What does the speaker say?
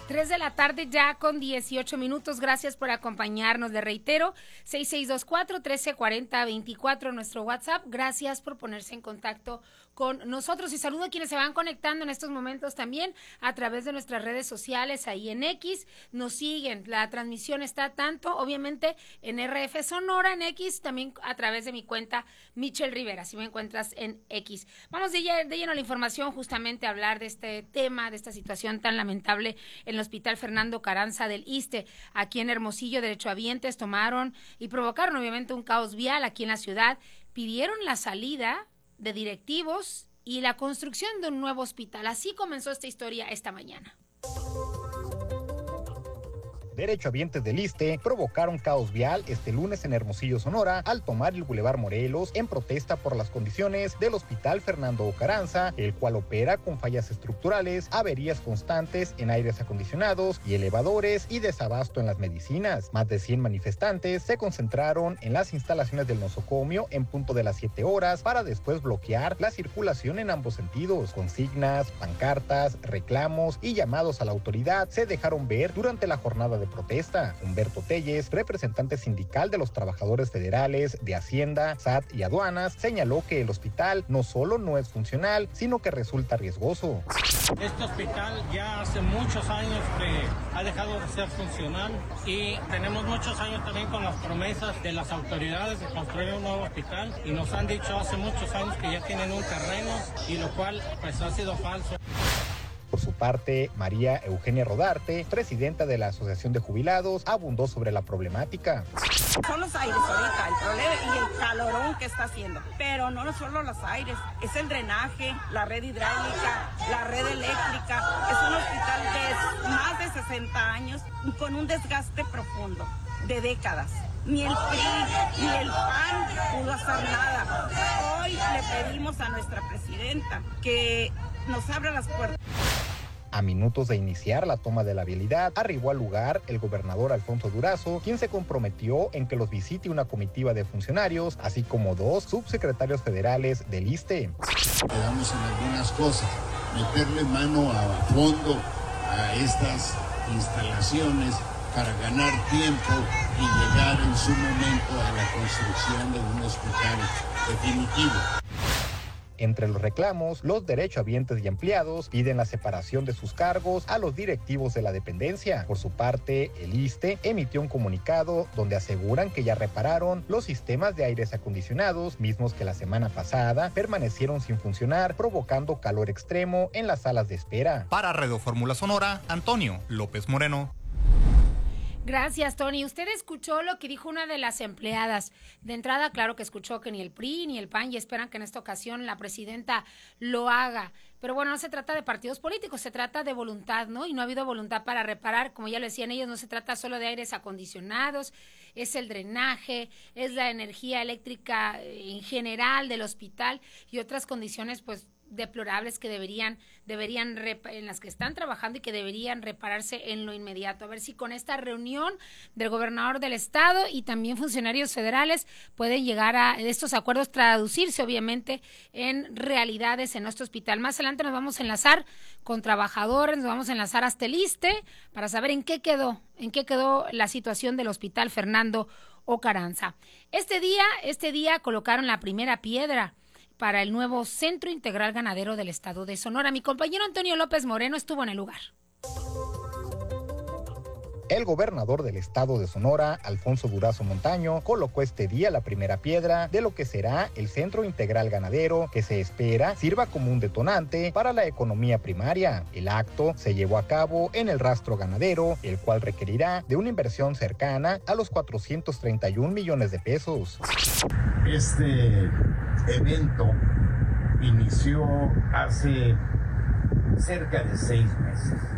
3 de la tarde ya con 18 minutos. Gracias por acompañarnos. Le reitero, 6624-1340-24, nuestro WhatsApp. Gracias por ponerse en contacto con nosotros y saludo a quienes se van conectando en estos momentos también a través de nuestras redes sociales, ahí en X, nos siguen, la transmisión está tanto obviamente en RF Sonora en X, también a través de mi cuenta Michelle Rivera, si me encuentras en X. Vamos de lleno a la información, justamente a hablar de este tema, de esta situación tan lamentable en el Hospital Fernando Carranza del ISSSTE, aquí en Hermosillo. Derechohabientes tomaron y provocaron obviamente un caos vial aquí en la ciudad, pidieron la salida de directivos y la construcción de un nuevo hospital. Así comenzó esta historia esta mañana. Derechohabientes del ISSSTE provocaron caos vial este lunes en Hermosillo, Sonora, al tomar el Boulevard Morelos en protesta por las condiciones del Hospital Fernando Carranza, el cual opera con fallas estructurales, averías constantes en aires acondicionados y elevadores y desabasto en las medicinas. Más de 100 manifestantes se concentraron en las instalaciones del nosocomio en punto de las 7 horas para después bloquear la circulación en ambos sentidos. Consignas, pancartas, reclamos y llamados a la autoridad se dejaron ver durante la jornada de protesta. Humberto Telles, representante sindical de los trabajadores federales de Hacienda, SAT y aduanas, señaló que el hospital no solo no es funcional, sino que resulta riesgoso. Este hospital ya hace muchos años que ha dejado de ser funcional y tenemos muchos años también con las promesas de las autoridades de construir un nuevo hospital y nos han dicho hace muchos años que ya tienen un terreno y lo cual pues ha sido falso. Por su parte, María Eugenia Rodarte, presidenta de la Asociación de Jubilados, abundó sobre la problemática. Son los aires ahorita, el problema y el calorón que está haciendo. Pero no solo los aires, es el drenaje, la red hidráulica, la red eléctrica. Es un hospital de más de 60 años con un desgaste profundo de décadas. Ni el PRI ni el PAN pudo hacer nada. Hoy le pedimos a nuestra presidenta que nos abra las puertas. A minutos de iniciar la toma de la vialidad, arribó al lugar el gobernador Alfonso Durazo, quien se comprometió en que los visite una comitiva de funcionarios, así como 2 subsecretarios federales del ISSSTE. Quedamos en algunas cosas, meterle mano a fondo a estas instalaciones para ganar tiempo y llegar en su momento a la construcción de un hospital definitivo. Entre los reclamos, los derechohabientes y empleados piden la separación de sus cargos a los directivos de la dependencia. Por su parte, el ISSSTE emitió un comunicado donde aseguran que ya repararon los sistemas de aires acondicionados, mismos que la semana pasada permanecieron sin funcionar, provocando calor extremo en las salas de espera. Para Radio Fórmula Sonora, Antonio López Moreno. Gracias, Tony. Usted escuchó lo que dijo una de las empleadas. De entrada, claro que escuchó que ni el PRI ni el PAN y esperan que en esta ocasión la presidenta lo haga. Pero bueno, no se trata de partidos políticos, se trata de voluntad, ¿no? Y no ha habido voluntad para reparar, como ya lo decían ellos, no se trata solo de aires acondicionados, es el drenaje, es la energía eléctrica en general del hospital y otras condiciones, pues, deplorables que deberían en las que están trabajando y que deberían repararse en lo inmediato. A ver si con esta reunión del gobernador del estado y también funcionarios federales pueden llegar a estos acuerdos, traducirse obviamente en realidades en nuestro hospital. Más adelante nos vamos a enlazar con trabajadores, nos vamos a enlazar hasta el ISSSTE para saber en qué quedó la situación del Hospital Fernando Carranza. Este día colocaron la primera piedra para el nuevo Centro Integral Ganadero del Estado de Sonora. Mi compañero Antonio López Moreno estuvo en el lugar. El gobernador del estado de Sonora, Alfonso Durazo Montaño, colocó este día la primera piedra de lo que será el Centro Integral Ganadero, que se espera sirva como un detonante para la economía primaria. El acto se llevó a cabo en el rastro ganadero, el cual requerirá de una inversión cercana a los 431 millones de pesos. Este evento inició hace cerca de 6 meses.